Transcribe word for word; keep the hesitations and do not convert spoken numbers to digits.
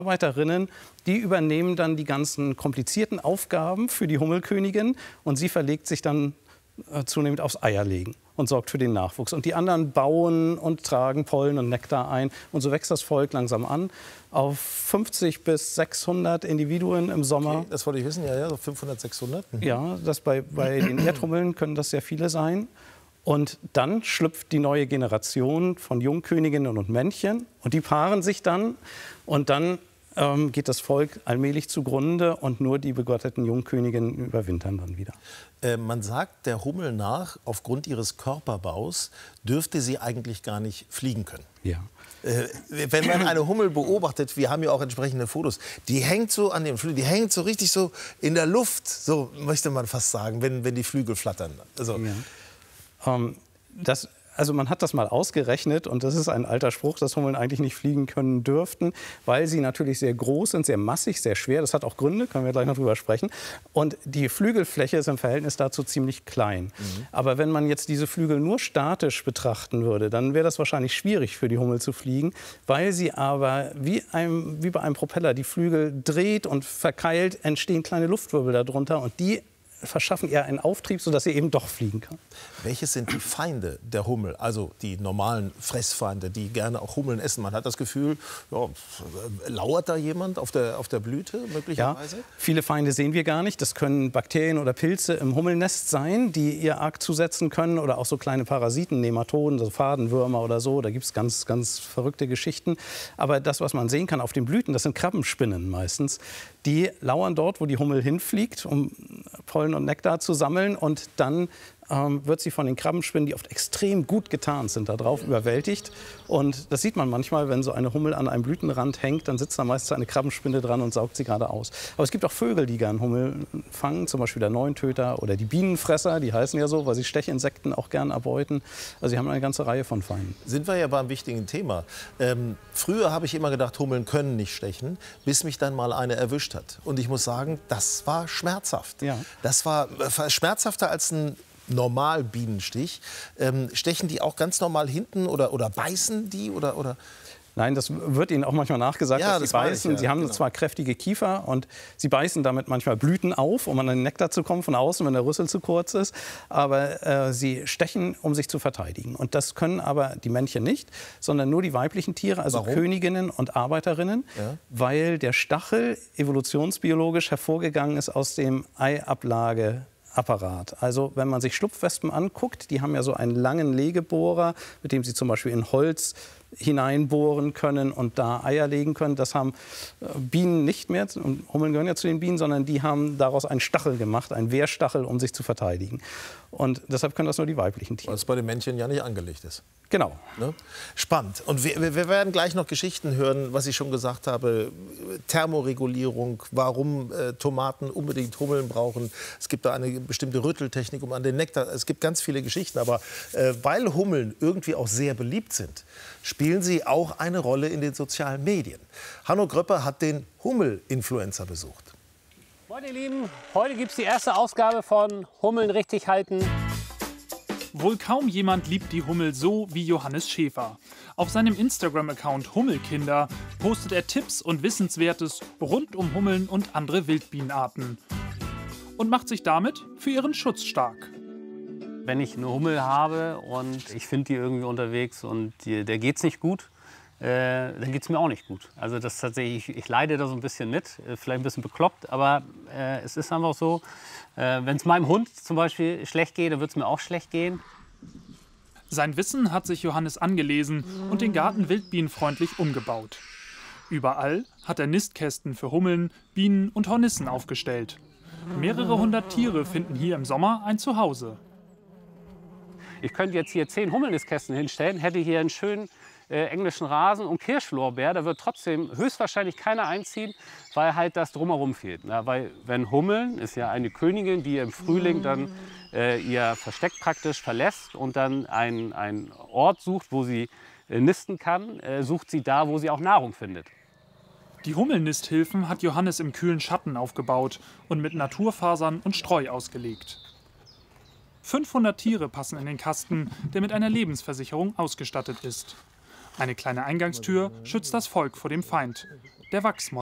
Arbeiterinnen, die übernehmen dann die ganzen komplizierten Aufgaben für die Hummelkönigin und sie verlegt sich dann äh, zunehmend aufs Eierlegen und sorgt für den Nachwuchs. Und die anderen bauen und tragen Pollen und Nektar ein und so wächst das Volk langsam an auf fünfzig bis sechshundert Individuen im Sommer. Okay, das wollte ich wissen, ja, ja, so fünfhundert, sechshundert. Mhm. Ja, das bei, bei den Erdhummeln können das sehr viele sein. Und dann schlüpft die neue Generation von Jungköniginnen und Männchen und die paaren sich dann und dann ähm, geht das Volk allmählich zugrunde und nur die begotteten Jungköniginnen überwintern dann wieder. Äh, man sagt der Hummel nach, aufgrund ihres Körperbaus dürfte sie eigentlich gar nicht fliegen können. Ja. Äh, wenn man eine Hummel beobachtet, wir haben ja auch entsprechende Fotos, die hängt so an dem Flügel, die hängt so richtig so in der Luft, so möchte man fast sagen, wenn, wenn die Flügel flattern. Also, ja. ähm, das Also man hat das mal ausgerechnet und das ist ein alter Spruch, dass Hummeln eigentlich nicht fliegen können dürften, weil sie natürlich sehr groß sind, sehr massig, sehr schwer. Das hat auch Gründe, können wir gleich noch drüber sprechen. Und die Flügelfläche ist im Verhältnis dazu ziemlich klein. Mhm. Aber wenn man jetzt diese Flügel nur statisch betrachten würde, dann wäre das wahrscheinlich schwierig für die Hummel zu fliegen, weil sie aber wie, einem, wie bei einem Propeller die Flügel dreht und verkeilt, entstehen kleine Luftwirbel darunter und die verschaffen ihr einen Auftrieb, sodass sie eben doch fliegen kann. Welches sind die Feinde der Hummel? Also die normalen Fressfeinde, die gerne auch Hummeln essen. Man hat das Gefühl, ja, lauert da jemand auf der, auf der Blüte möglicherweise? Ja, viele Feinde sehen wir gar nicht. Das können Bakterien oder Pilze im Hummelnest sein, die ihr arg zusetzen können. Oder auch so kleine Parasiten, Nematoden, so Fadenwürmer oder so. Da gibt es ganz, ganz verrückte Geschichten. Aber das, was man sehen kann auf den Blüten, das sind Krabbenspinnen meistens. Die lauern dort, wo die Hummel hinfliegt, um Pollen und Nektar zu sammeln. Und dann ähm, wird sie von den Krabbenspinnen, die oft extrem gut getarnt sind, darauf überwältigt. Und das sieht man manchmal, wenn so eine Hummel an einem Blütenrand hängt, dann sitzt da meistens eine Krabbenspinne dran und saugt sie gerade aus. Aber es gibt auch Vögel, die gern Hummel fangen, zum Beispiel der Neuntöter oder die Bienenfresser, die heißen ja so, weil sie Stechinsekten auch gern erbeuten. Also sie haben eine ganze Reihe von Feinden. Sind wir ja beim wichtigen Thema. Ähm, früher habe ich immer gedacht, Hummeln können nicht stechen, bis mich dann mal eine erwischt hat. Und ich muss sagen, das war schmerzhaft. Ja. Das war äh, schmerzhafter als ein normal Bienenstich. Ähm, stechen die auch ganz normal hinten oder, oder beißen die? Oder, oder? Nein, das wird ihnen auch manchmal nachgesagt, Ja, dass das sie beißen. ich, ja, sie haben genau. zwar kräftige Kiefer und sie beißen damit manchmal Blüten auf, um an den Nektar zu kommen von außen, wenn der Rüssel zu kurz ist. Aber äh, sie stechen, um sich zu verteidigen. Und das können aber die Männchen nicht, sondern nur die weiblichen Tiere, also Warum? Königinnen und Arbeiterinnen, Ja. weil der Stachel evolutionsbiologisch hervorgegangen ist aus dem Eiablage. Apparat. Also wenn man sich Schlupfwespen anguckt, die haben ja so einen langen Legebohrer, mit dem sie zum Beispiel in Holz hineinbohren können und da Eier legen können. Das haben Bienen nicht mehr, und Hummeln gehören ja zu den Bienen, sondern die haben daraus einen Stachel gemacht, einen Wehrstachel, um sich zu verteidigen. Und deshalb können das nur die weiblichen Tiere. Weil es bei den Männchen ja nicht angelegt ist. Genau. Ne? Spannend. Und wir, wir werden gleich noch Geschichten hören, was ich schon gesagt habe. Thermoregulierung, warum äh, Tomaten unbedingt Hummeln brauchen. Es gibt da eine bestimmte Rütteltechnik, um an den Nektar. Es gibt ganz viele Geschichten. Aber äh, weil Hummeln irgendwie auch sehr beliebt sind, spielen sie auch eine Rolle in den sozialen Medien. Hanno Gröpper hat den Hummel-Influencer besucht. Moin ihr Lieben, heute gibt es die erste Ausgabe von Hummeln richtig halten. Wohl kaum jemand liebt die Hummel so wie Johannes Schäfer. Auf seinem Instagram-Account Hummelkinder postet er Tipps und Wissenswertes rund um Hummeln und andere Wildbienenarten. Und macht sich damit für ihren Schutz stark. Wenn ich eine Hummel habe und ich finde die irgendwie unterwegs und die, der geht's nicht gut, äh, dann geht es mir auch nicht gut. Also das tatsächlich, ich, ich leide da so ein bisschen mit, äh, vielleicht ein bisschen bekloppt, aber äh, es ist einfach so, äh, wenn es meinem Hund zum Beispiel schlecht geht, dann wird es mir auch schlecht gehen. Sein Wissen hat sich Johannes angelesen und den Garten wildbienenfreundlich umgebaut. Überall hat er Nistkästen für Hummeln, Bienen und Hornissen aufgestellt. Mehrere hundert Tiere finden hier im Sommer ein Zuhause. Ich könnte jetzt hier zehn Hummelnistkästen hinstellen, hätte hier einen schönen äh, englischen Rasen und Kirschlorbeer. Da wird trotzdem höchstwahrscheinlich keiner einziehen, weil halt das drumherum fehlt. Na, weil wenn Hummeln ist ja eine Königin, die im Frühling dann äh, ihr Versteck praktisch verlässt und dann einen, einen Ort sucht, wo sie äh, nisten kann, äh, sucht sie da, wo sie auch Nahrung findet. Die Hummelnisthilfen hat Johannes im kühlen Schatten aufgebaut und mit Naturfasern und Streu ausgelegt. fünfhundert Tiere passen in den Kasten, der mit einer Lebensversicherung ausgestattet ist. Eine kleine Eingangstür schützt das Volk vor dem Feind. der Wachsmotte.